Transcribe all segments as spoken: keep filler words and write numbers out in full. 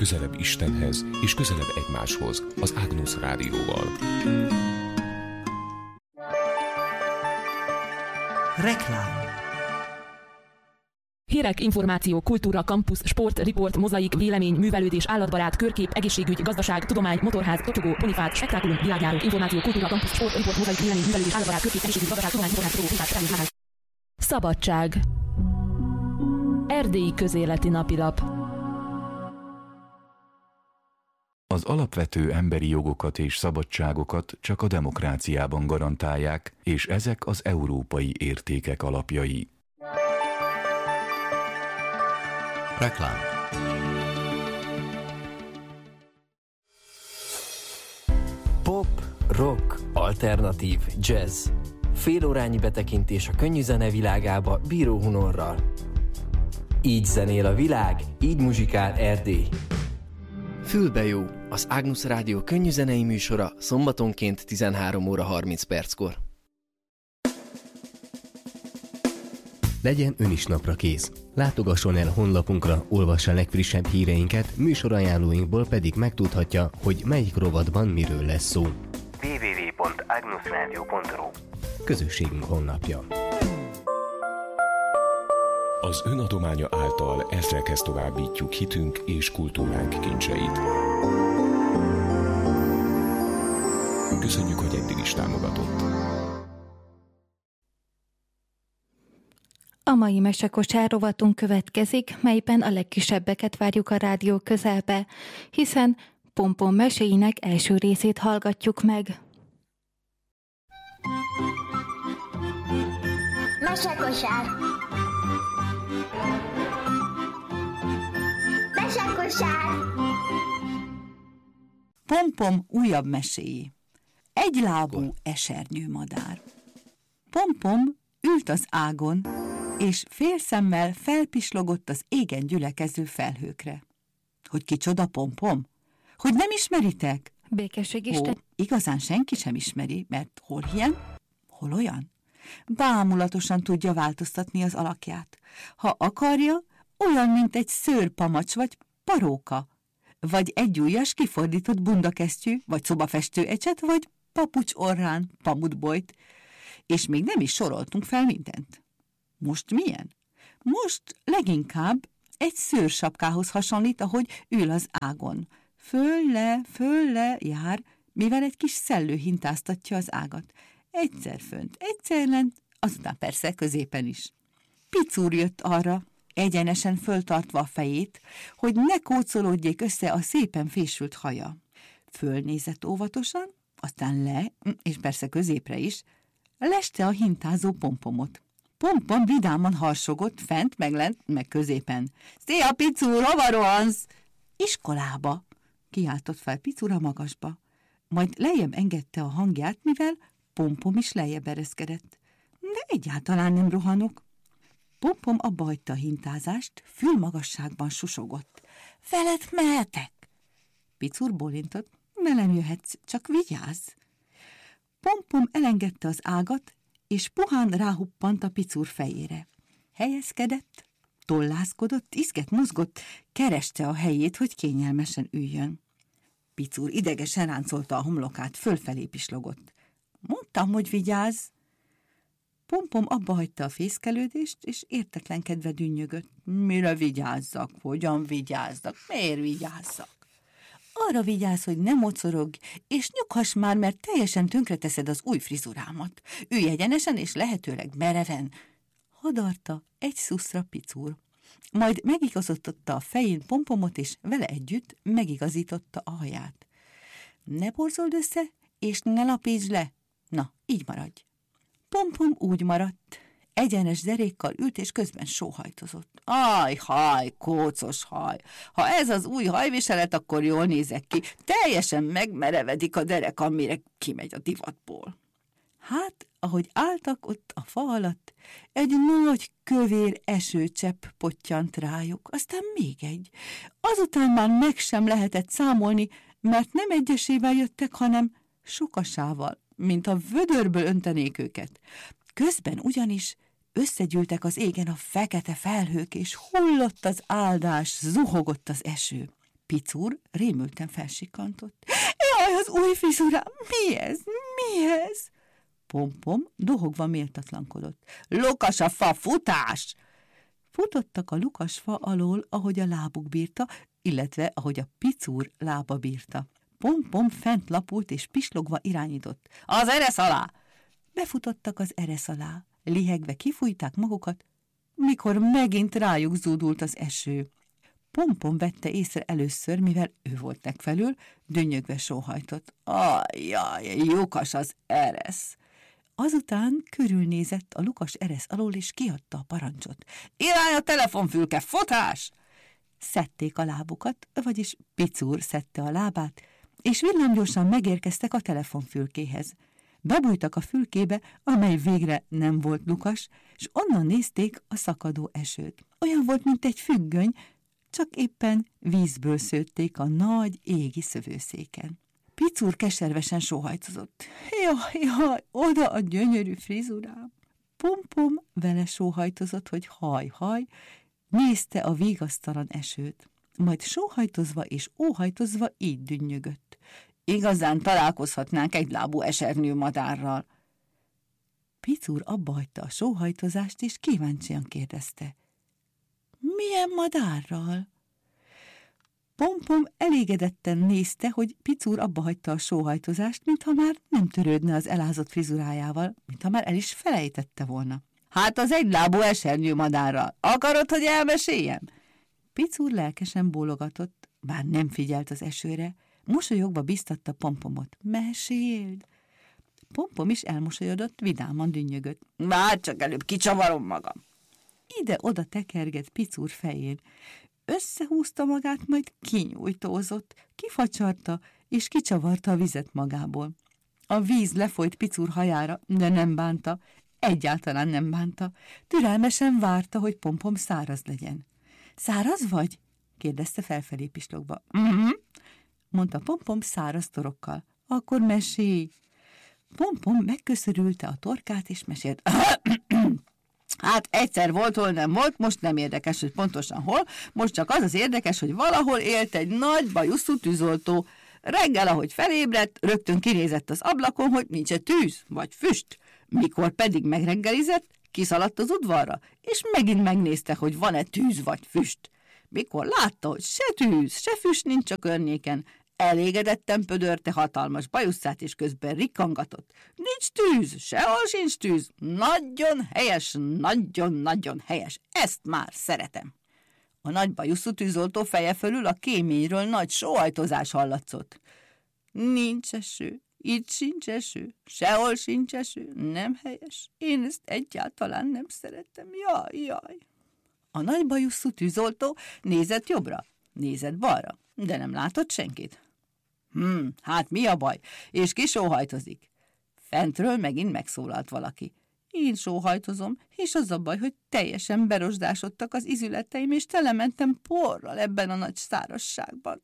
közelebb Istenhez és közelebb egymáshoz az Agnus Rádióval. Reklám. Hírek, információ, kultúra, kampusz, sport, riport, mozaik, vélemény, művelődés, állatbarát, körkép, egészségügy, gazdaság, tudomány, motorház, totyogó, ponifát, spektákulum, világjáró, információ, kultúra, kampusz, sport, riport, mozaik, vélemény, művelődés, állatbarát, körkép, egészségügy, gazdaság, tudomány, motorház, totyogó, ponifát, spektákulum. Szabadság. Erdélyi Közéleti Napilap. Az alapvető emberi jogokat és szabadságokat csak a demokráciában garantálják, és ezek az európai értékek alapjai. Reklám. Pop, rock, alternatív, jazz. Félórányi betekintés a könnyű zene világába Bíró Hunorral. Így zenél a világ, így muzsikál Erdély. Fülbe jó, az Agnus Rádió könnyű zenei műsora szombatonként tizenhárom óra harminc perckor. Legyen ön is napra kész. Látogasson el honlapunkra, olvassa legfrissebb híreinket, műsorajánlóinkból pedig megtudhatja, hogy melyik rovatban miről lesz szó. double-u double-u double-u pont agnus radio pont ru Közösségünk honlapja. Az önadománya által ezrekhez továbbítjuk hitünk és kultúránk kincseit. Köszönjük, hogy eddig is támogatott. A mai mesekosár rovatunk következik, melyben a legkisebbeket várjuk a rádió közelbe, hiszen Pompom meséinek első részét hallgatjuk meg. Mesekosár. Mesekosár. Pompom újabb meséi. Egylábú esernyőmadár. Pompom ült az ágon, és félszemmel felpislogott az égen gyülekező felhőkre. Hogy kicsoda Pompom? Hogy nem ismeritek? Békesség Isten. Ó, igazán senki sem ismeri, mert hol ilyen, hol olyan. Bámulatosan tudja változtatni az alakját. Ha akarja, olyan, mint egy szőrpamacs vagy paróka, vagy egyujjas kifordított bundakesztyű, vagy szobafestő ecset, vagy papucs orrán pamutbojt. És még nem is soroltunk fel mindent. Most milyen? Most leginkább egy szőrsapkához hasonlít, ahogy ül az ágon. Föl-le, föl-le jár, mivel egy kis szellő hintáztatja az ágat. Egyszer fönt, egyszer lent, azután persze középen is. Picúr jött arra, egyenesen föltartva a fejét, hogy ne kócolódjék össze a szépen fésült haja. Fölnézett óvatosan, aztán le, és persze középre is, leste a hintázó Pompomot. Pompom vidáman harsogott, fent, meg lent, meg középen. Szia, Picúr, hova rohansz? Iskolába, kiáltott fel Picúr a magasba. Majd lejjebb engedte a hangját, mivel Pompom is lejjebb ereszkedett. De egyáltalán nem rohanok. Pompom abba hagyta a hintázást, fülmagasságban susogott. Veled mehetek? Picúr bólintott. Velem jöhetsz, csak vigyázz. Pompom elengedte az ágat, és puhán ráhuppant a Picúr fejére. Helyezkedett, tollászkodott, izget mozgott, kereste a helyét, hogy kényelmesen üljön. Picúr idegesen ráncolta a homlokát, fölfelé pislogott. Mondtam, hogy vigyázz. Pompom abba hagyta a fészkelődést, és értetlenkedve dünnyögött. Mire vigyázzak? Hogyan vigyázzak? Miért vigyázzak? Arra vigyázz, hogy ne mocorogj, és nyughass már, mert teljesen tönkreteszed az új frizurámat. Ülj egyenesen, és lehetőleg mereven. Hadarta egy szuszra Picúr. Majd megigazította a fején Pompomot, és vele együtt megigazította a haját. Ne borzold össze, és ne lapítsd le. Na, így maradj. Pompom úgy maradt. Egyenes derékkal ült, és közben sóhajtozott. Aj, haj, kócos haj. Ha ez az új hajviselet, akkor jól nézek ki. Teljesen megmerevedik a derek, amire kimegy a divatból. Hát, ahogy álltak ott a fa alatt, egy nagy kövér esőcsepp pottyant rájuk, aztán még egy. Azután már meg sem lehetett számolni, mert nem egyesével jöttek, hanem sokasával, mint a vödörből öntenék őket. Közben ugyanis összegyűltek az égen a fekete felhők, és hullott az áldás, zuhogott az eső. Picúr rémülten felsikkantott. Jaj, az új frizurám! Mi ez? Mi ez? Pompom dohogva méltatlankodott. Lukas a fa, futás! Futottak a lukasfa alól, ahogy a lábuk bírta, illetve ahogy a Picúr lába bírta. Pompom fent lapult és pislogva irányított. Az eresz alá! Befutottak az eresz alá. Lihegve kifújták magukat, mikor megint rájuk zúdult az eső. Pompom vette észre először, mivel ő volt legfelül, dünnyögve sóhajtott. Ajjaj, lyukas az eresz! Azután körülnézett a lukas eresz alól, és kiadta a parancsot. Irány a telefonfülke, futás! Szedték a lábukat, vagyis Picúr szedte a lábát, és villámgyorsan megérkeztek a telefonfülkéhez. Bebújtak a fülkébe, amely végre nem volt lukas, és onnan nézték a szakadó esőt. Olyan volt, mint egy függöny, csak éppen vízből szőtték a nagy égi szövőszéken. Picúr keservesen sóhajtozott. Jaj, jaj, oda a gyönyörű frizurám. Pompom vele sóhajtozott, hogy haj, haj, nézte a vigasztalan esőt. Majd sóhajtozva és óhajtozva így dünnyögött. Igazán találkozhatnánk egy lábú esernyő madárral. Picúr abbahagyta a sóhajtozást, és kíváncsian kérdezte. Milyen madárral? Pompom elégedetten nézte, hogy Picúr abbahagyta a sóhajtozást, mintha már nem törődne az elázott frizurájával, mintha már el is felejtette volna. Hát az egylábú esernyő madárral. Akarod, hogy elmeséljem? Picúr lelkesen bólogatott, bár nem figyelt az esőre, mosolyogva biztatta Pompomot. Meséld! Pompom is elmosolyodott, vidáman dünnyögött. Már csak előbb kicsavarom magam. Ide-oda tekergett Picúr fején. Összehúzta magát, majd kinyújtózott, kifacsarta, és kicsavarta a vizet magából. A víz lefolyt Picúr hajára, de nem bánta, egyáltalán nem bánta. Türelmesen várta, hogy Pompom száraz legyen. Száraz vagy? kérdezte felfelé pislogva. Mhm, mondta Pompom száraz torokkal. Akkor mesélj. Pompom megköszörülte a torkát, és mesélt. Hát egyszer volt, hol nem volt, most nem érdekes, hogy pontosan hol, most csak az az érdekes, hogy valahol élt egy nagy bajuszú tűzoltó. Reggel, ahogy felébredt, rögtön kinézett az ablakon, hogy nincs -e tűz vagy füst. Mikor pedig megreggelizett, kiszaladt az udvarra, és megint megnézte, hogy van-e tűz vagy füst. Mikor látta, hogy se tűz, se füst nincs a környéken, elégedetten pödörte hatalmas bajuszát, és közben rikkangatott. Nincs tűz, sehol sincs tűz. Nagyon helyes, nagyon-nagyon helyes. Ezt már szeretem. A nagy bajuszú tűzoltó feje fölül a kéményről nagy sóhajtozás hallatszott. Nincs eső, itt sincs eső, sehol sincs eső. Nem helyes. Én ezt egyáltalán nem szeretem. Jaj, jaj. A nagy bajuszú tűzoltó nézett jobbra, nézett balra, de nem látott senkit. Hm, hát mi a baj? És ki sóhajtozik? Fentről megint megszólalt valaki. Én sóhajtozom, és az a baj, hogy teljesen berosdásodtak az izületeim, és telementem porral ebben a nagy szárazságban.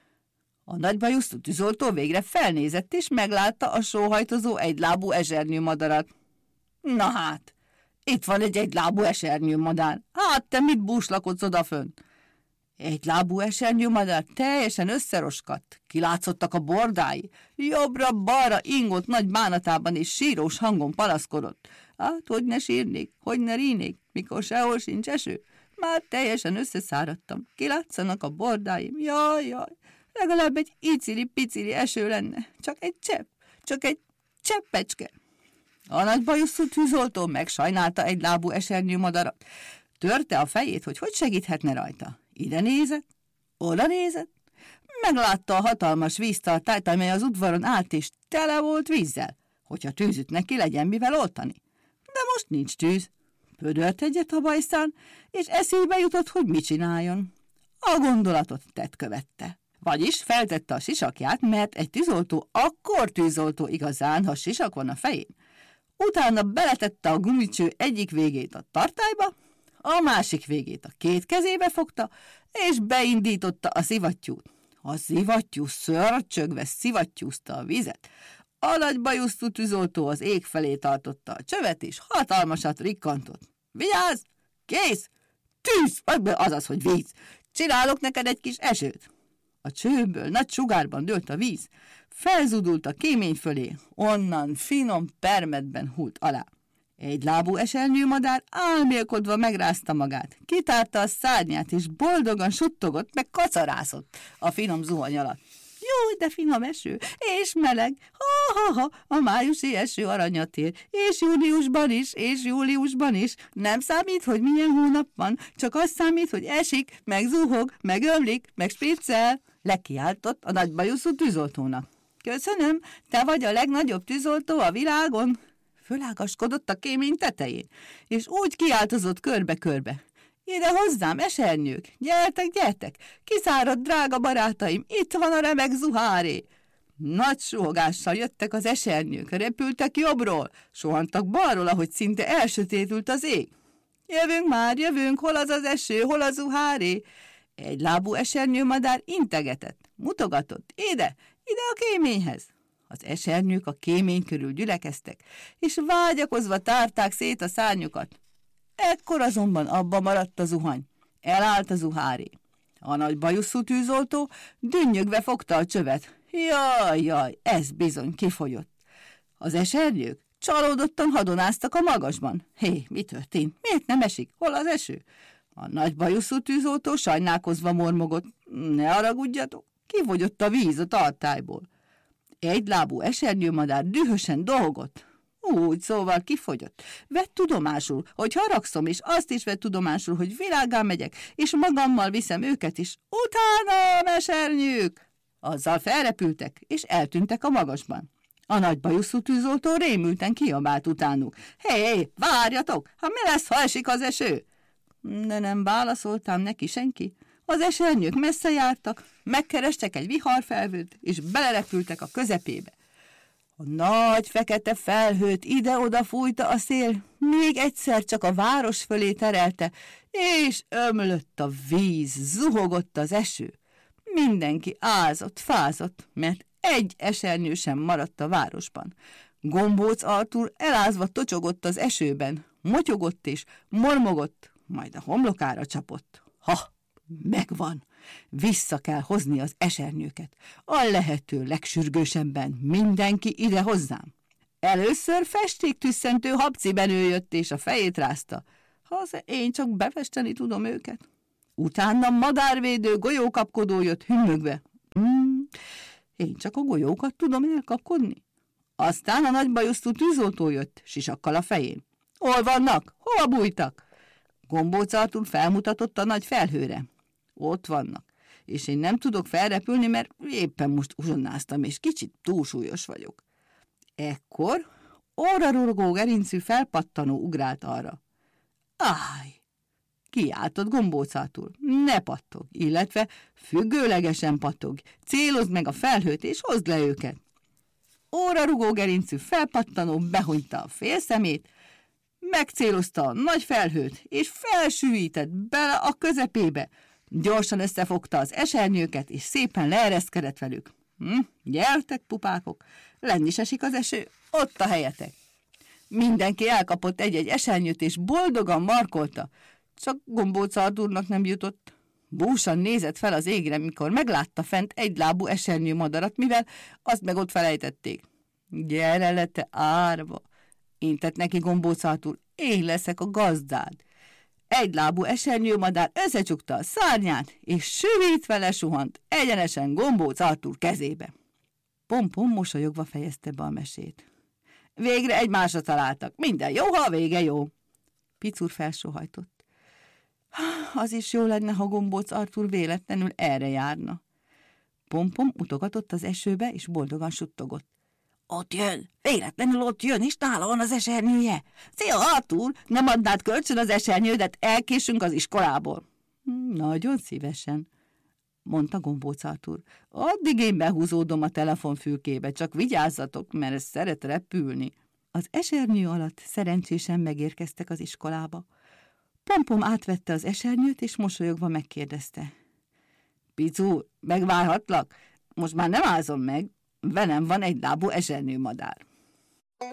A nagybajuszú tűzoltó végre felnézett, és meglátta a sóhajtozó egylábú esernyő madarat. Na hát, itt van egy egylábú esernyő madár. Hát te mit búslakodsz odafönt? Egy lábú esernyő madár teljesen összeroskadt, kilátszottak a bordái, jobbra-balra ingott nagy bánatában és sírós hangon panaszkodott. Hát, hogy ne sírnék, hogy ne rínék, mikor sehol sincs eső. Már teljesen összeszáradtam, kilátszanak a bordáim, jaj, jaj, legalább egy icili-picili eső lenne, csak egy csepp, csak egy cseppecske. A nagy bajuszú tűzoltó megsajnálta egy lábú esernyő madarat, törte a fejét, hogy hogy segíthetne rajta. Ide nézett, oda nézett, meglátta a hatalmas víztartályt, amely az udvaron állt, és tele volt vízzel, hogyha tűz üt neki, legyen mivel oltani. De most nincs tűz. Pödört egyet a bajszán, és eszébe jutott, hogy mit csináljon. A gondolatot tett követte. Vagyis feltette a sisakját, mert egy tűzoltó akkor tűzoltó igazán, ha sisak van a fején. Utána beletette a gumicső egyik végét a tartályba, a másik végét a két kezébe fogta, és beindította a szivattyút. A szivattyú szörcsögve szivattyúzta a vizet. A nagy bajuszú tűzoltó az ég felé tartotta a csövet, és hatalmasat rikkantott. Vigyázz! Kész! Tűz! Azaz, hogy víz! Csinálok neked egy kis esőt! A csőből nagy sugárban dőlt a víz, felzudult a kémény fölé, onnan finom permetben hult alá. Egy lábú esernyőmadár álmélkodva megrázta magát, kitárta a szárnyát, és boldogan suttogott, meg kacarászott a finom zuhany alatt. Jó, de finom eső, és meleg, ha-ha-ha, a májusi eső aranyat ér, és júniusban is, és júliusban is. Nem számít, hogy milyen hónap van, csak az számít, hogy esik, meg zuhog, meg ömlik, meg spriccel. Lekiáltott a nagybajuszú tűzoltónak. Köszönöm, te vagy a legnagyobb tűzoltó a világon. Fölágaskodott a kémény tetején, és úgy kiáltozott körbe-körbe. Ide hozzám, esernyők! Gyertek, gyertek! Kiszáradt, drága barátaim! Itt van a remek zuháré! Nagy suhogással jöttek az esernyők, repültek jobbról, sohantak balról, ahogy szinte elsötétült az ég. Jövünk már, jövünk, hol az az eső, hol a zuháré? Egy lábú esernyőmadár integetett, mutogatott, ide, ide a kéményhez. Az esernyők a kémény körül gyülekeztek, és vágyakozva tárták szét a szárnyukat. Ekkor azonban abba maradt a zuhany. Elállt a zuháré. A nagy bajuszú tűzoltó dünnyögve fogta a csövet. Jaj, jaj, ez bizony kifogyott. Az esernyők csalódottan hadonáztak a magasban. Hé, mi történt? Miért nem esik? Hol az eső? A nagy bajuszú tűzoltó sajnálkozva mormogott. Ne haragudjatok, kifogyott a víz a tartályból. Egy lábú esernyőmadár dühösen dolgott. Úgy, szóval kifogyott. Vett tudomásul, hogy haragszom, és azt is vett tudomásul, hogy világgá megyek, és magammal viszem őket is. Utána, esernyők! Azzal felrepültek, és eltűntek a magasban. A nagy bajuszú tűzoltó rémülten kiabált utánuk. Hé, hé, várjatok! Hát mi lesz, ha esik az eső? De nem válaszoltam neki senki. Az esernyők messze jártak, megkerestek egy viharfelhőt, és belerepültek a közepébe. A nagy fekete felhőt ide-oda fújta a szél, még egyszer csak a város fölé terelte, és ömlött a víz, zuhogott az eső. Mindenki ázott, fázott, mert egy esernyő sem maradt a városban. Gombóc Artúr elázva tocsogott az esőben, motyogott és mormogott, majd a homlokára csapott. Ha! Megvan! Vissza kell hozni az esernyőket. A lehető legsürgősebben mindenki ide hozzám. Először festéktüsszentő habcibenő jött, és a fejét rázta. Ha én csak befesteni tudom őket. Utána madárvédő golyókapkodó jött hümmögve. Hmm, én csak a golyókat tudom elkapkodni. Aztán a nagybajuszú tűzoltó jött, sisakkal a fején. Hol vannak? Hova bújtak? Gombóc Artúr felmutatott a nagy felhőre. Ott vannak, és én nem tudok felrepülni, mert éppen most uzsonnáztam, és kicsit túlsúlyos vagyok. Ekkor órarurgó gerincű felpattanó ugrált arra. Áj! Kiáltott Gombóc Artúr. Ne pattog, illetve függőlegesen pattog. Célozd meg a felhőt, és hozd le őket. Órarugó gerincű felpattanó behunyta a félszemét, megcélozta a nagy felhőt, és felsűvített bele a közepébe. Gyorsan összefogta az esernyőket, és szépen leereszkedett velük. Hm, gyertek, pupákok, lenn is esik az eső, ott a helyetek. Mindenki elkapott egy-egy esernyőt, és boldogan markolta. Csak Gombóc Artúrnak nem jutott. Búsan nézett fel az égre, mikor meglátta fent egylábú esernyő madarat, mivel azt meg ott felejtették. Gyere le, te árva! Intett neki Gombóc Artúr, én leszek a gazdád. Egylábú esernyőmadár összecsukta a szárnyát, és sűvítve lesuhant egyenesen Gombóc Artúr kezébe. Pom-pom mosolyogva fejezte be a mesét. Végre egymásra találtak. Minden jó, ha a vége jó. Picur felsóhajtott. Az is jó lenne, ha Gombóc Artúr véletlenül erre járna. Pom-pom utogatott az esőbe, és boldogan suttogott. Ott jön, véletlenül ott jön, és nála van az esernyője. Szia, Artúr, nem adnád kölcsön az esernyődet, elkésünk az iskolából. Nagyon szívesen, mondta Gombóc Artúr. Addig én behúzódom a telefonfülkébe, csak vigyázzatok, mert ez szeret repülni. Az esernyő alatt szerencsésen megérkeztek az iskolába. Pom-pom átvette az esernyőt, és mosolyogva megkérdezte. Picúr, megvárhatlak? Most már nem ázom meg, velem van egy lábú esernyőmadár.